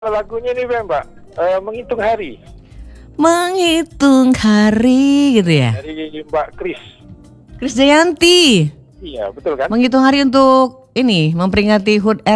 lagunya nih Mbak, menghitung hari Menghitung hari gitu ya. dari Mbak Krisdayanti. Iya betul kan? Menghitung hari untuk ini memperingati HUT